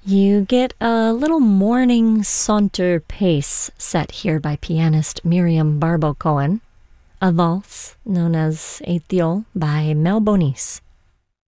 You get a little morning saunter pace set here by pianist Miriam Barbo Cohen, a valse known as Ethiol by Mel Bonis.